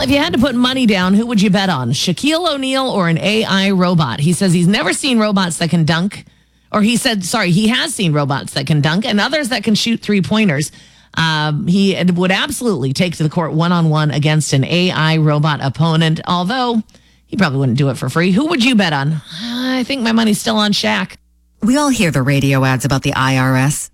if you had to put money down, who would you bet on? Shaquille O'Neal or an AI robot? He says he's never seen robots that can dunk. Or he has seen robots that can dunk and others that can shoot three-pointers. He would absolutely take to the court one-on-one against an AI robot opponent, although he probably wouldn't do it for free. Who would you bet on? I think my money's still on Shaq. We all hear the radio ads about the IRS.